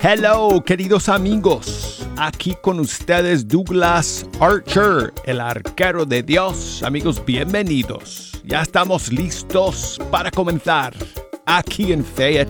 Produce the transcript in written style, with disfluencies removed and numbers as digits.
Hello, queridos amigos. Aquí con ustedes Douglas Archer, el arquero de Dios. Amigos, bienvenidos. Ya estamos listos para comenzar aquí en Fe